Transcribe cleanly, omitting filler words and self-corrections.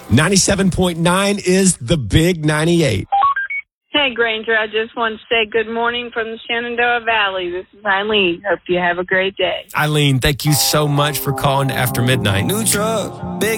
97.9 is the Big 98. Hey, Granger, I just want to say good morning from the Shenandoah Valley. This is Eileen. Hope you have a great day. Eileen, thank you so much for calling After Midnight. New truck, big